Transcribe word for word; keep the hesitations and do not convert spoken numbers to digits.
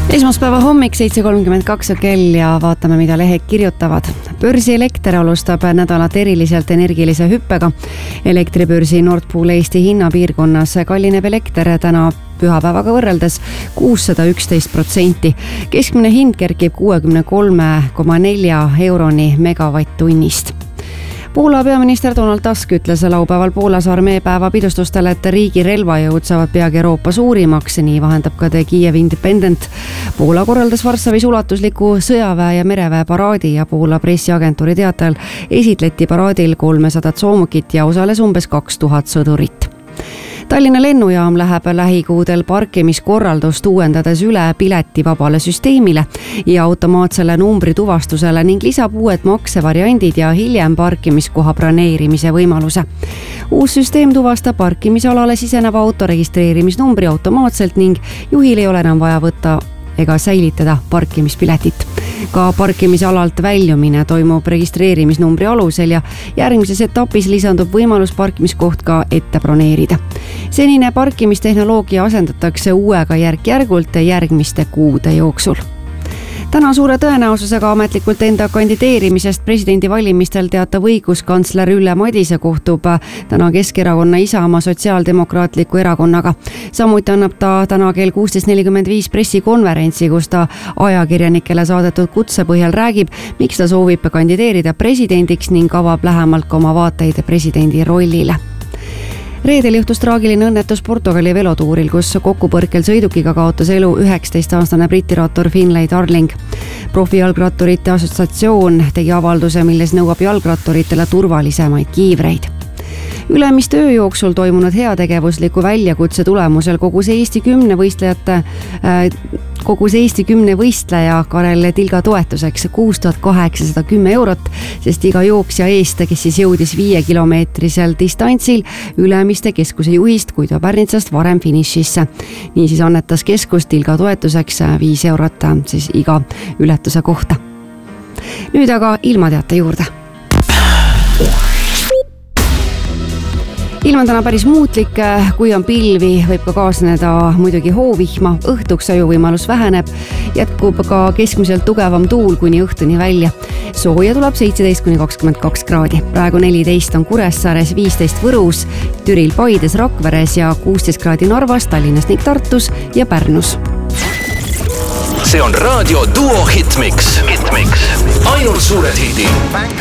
Esmaspäeva hommik seitse kolmkümmend kaks on kell ja vaatame, mida lehed kirjutavad. Börsielekter alustab nädalat eriliselt energilise hüppega. Elektribörsi Nord Pool Eesti hinnapiirkonnas kallineb elekter täna pühapäevaga võrreldes kuussada üksteist protsenti. Keskmine hind kerkib kuuekümne kolme koma nelja euroni megavatt-tunnist. Poola peaminister Donald Tusk ütles laupäeval Poolas armeepäeva pidustustel, et riigi relvajõud saavad peagi Euroopa suurimaks, nii vahendab ka The Kiev Independent. Poola korraldas Varssavis ulatusliku sõjaväe ja mereväe paraadi ja Poola pressiagentuuri teatel esitleti paraadil kolmesadat soomukit ja osales umbes kaks tuhat sõdurit. Tallinna lennujaam läheb lähikuudel parkimiskorraldust uuendades üle piletivabale süsteemile ja automaatsele numbri tuvastusele ning lisab uued maksevariandid ja hiljem parkimiskoha broneerimise võimaluse. Uus süsteem tuvastab parkimisalale siseneva auto registreerimisnumbri automaatselt ning juhil ei ole enam vaja võtta ega säilitada parkimispiletit. Ka parkimisalalt väljumine toimub registreerimisnumbri alusel ja järgmises etapis lisandub võimalus parkimiskoht ka ette broneerida. Senine parkimistehnoloogia asendatakse uuega järk-järgult järgmiste kuude jooksul. Täna suure tõenäosusega ametlikult enda kandideerimisest presidendivalimistel teatav õiguskantsler Ülle Madise kohtub täna Keskerakonna Isamaa Sotsiaaldemokraatliku erakonnaga. Samuti annab ta täna kell kuusteist nelikümmend viis pressikonverentsi, kus ta ajakirjanikele saadetud kutse põhjal räägib, miks ta soovib kandideerida presidendiks ning avab lähemalt ka oma vaateid presidendi rollile. Reedel juhtus traagiline õnnetus Portugali velotuuril, kus kokkupõrkel sõidukiga kaotas elu üheksateistaastane britirattur Finlay Darling. Profijalgratturite assotsiatsioon tegi avalduse, milles nõuab jalgratturitele turvalisemaid kiivreid. Ülemiste öö jooksul toimunud heategevusliku väljakutse tulemusel kogus Eesti kümne võistlejate äh, kogus Eesti kümne võistleja Karel Tilga toetuseks kuus tuhat kaheksasada kümme eurot, sest iga jooksja eest, kes siis jõudis viie kilomeetrisel distantsil Ülemiste keskuse juhist Guido Pärnitsast varem finišisse. Niisiis annetas keskus Tilga toetuseks viis eurot siis iga ületuse kohta. Nüüd aga ilmateate juurde. Ilm on täna päris muutlik, kui on pilvi, võib ka kaasneda muidugi hoovihma, õhtuks ajuvõimalus väheneb, jätkub ka keskmiselt tugevam tuul kuni õhtuni välja. Sooja tuleb seitseteist kuni kakskümmend kaks kraadi. Praegu neliteist on Kuressaares, viisteist Võrus, Türil, Paides, Rakveres ja kuusteist kraadi Narvas, Tallinnas ning Tartus ja Pärnus. See on Raadio Duo Hitmix. Hitmix. Ainult suured hitid.